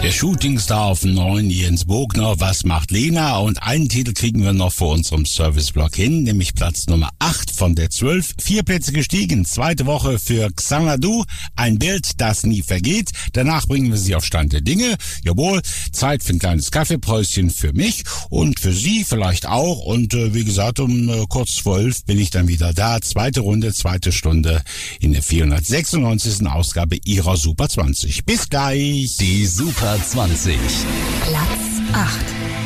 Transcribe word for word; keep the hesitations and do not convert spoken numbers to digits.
Der Shootingstar auf dem neuen Jens Bogner, Was macht Lena? Und einen Titel kriegen wir noch vor unserem Serviceblock hin, nämlich Platz Nummer acht von der zwölf. Vier Plätze gestiegen, zweite Woche für Xanadu, ein Bild, das nie vergeht. Danach bringen wir Sie auf Stand der Dinge. Jawohl, Zeit für ein kleines Kaffeepäuschen für mich und für Sie vielleicht auch. Und äh, wie gesagt, um äh, kurz vor elf bin ich dann wieder da. Zweite Runde, zweite Stunde in der vierhundertsechsundneunzigsten Ausgabe Ihrer Super zwanzig. Bis gleich. Die Super zwanzig. Platz acht.